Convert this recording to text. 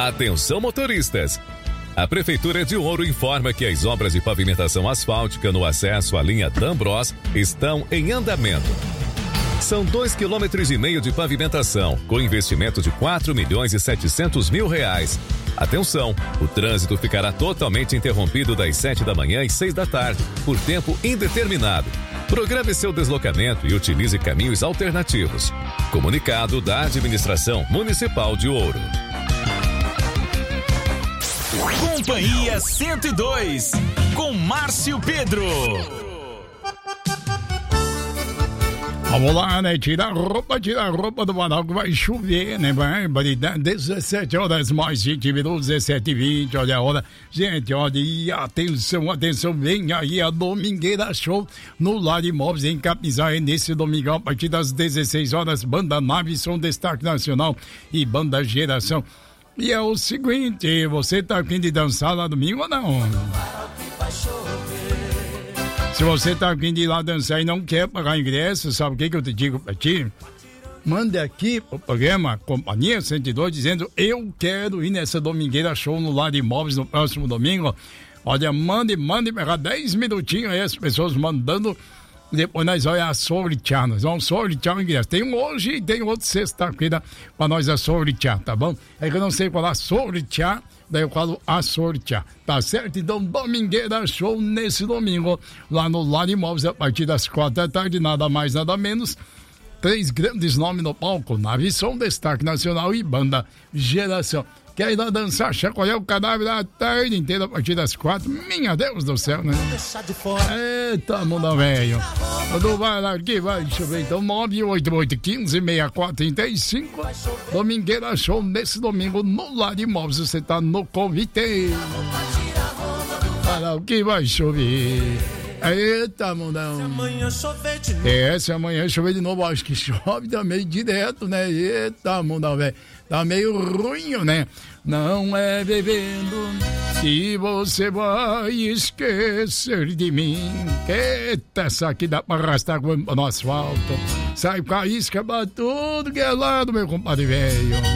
Atenção, motoristas! A Prefeitura de Ouro informa que as obras de pavimentação asfáltica no acesso à linha D'Ambros estão em andamento. São 2,5 km de pavimentação, com investimento de R$4.700.000. Atenção, o trânsito ficará totalmente interrompido das 7 da manhã às 6 da tarde, por tempo indeterminado. Programe seu deslocamento e utilize caminhos alternativos. Comunicado da Administração Municipal de Ouro. Companhia 102, com Márcio Pedro. Vamos lá, né? Tira a roupa do varal que vai chover, né? Barbaridade. 17 horas mais 20 minutos, 17h20, olha a hora. Gente, olha, e atenção, vem aí a Domingueira Show no Lar Imóveis em Capinzá, nesse domingão, a partir das 16 horas, Banda Naveson, Destaque Nacional e Banda Geração. E é o seguinte, você tá afim de dançar lá domingo ou não? Se você tá afim de ir lá dançar e não quer pagar ingresso, sabe o que eu te digo pra ti? Mande aqui pro programa Companhia 102 dizendo: eu quero ir nessa Domingueira Show no Lar Imóveis no próximo domingo. Olha, mande pegar 10 minutinhos aí as pessoas mandando. Depois nós vamos sortear, nós vamos sortear o ingresso. Tem um hoje e tem outro sexta-feira pra nós sortear, tá bom? É que eu não sei falar sortear, daí eu falo sortear, tá certo? Então, Domingueira Show nesse domingo, lá no Lar Imóveis, a partir das 4 da tarde, nada mais, nada menos. 3 grandes nomes no palco: Naveson, Destaque Nacional e Banda Geração. Quer ir lá dançar, chacoalhar o cadáver a tarde inteira a partir das 4? Minha Deus do céu, né? Eita, mundo velho. Quando vai lá, aqui vai chover. Então, 988-15-6435. Domingueira Show nesse domingo no Lar Imóveis. Você tá no convite. Para o que vai chover. Eita, mundão. Se amanhã chover de novo, acho que chove também direto, né? Eita, mundão, velho. Tá meio ruim, né? Não é bebendo que você vai esquecer de mim. Eita, essa aqui dá pra arrastar no asfalto. Sai com a isca pra tudo que é lado, meu compadre velho.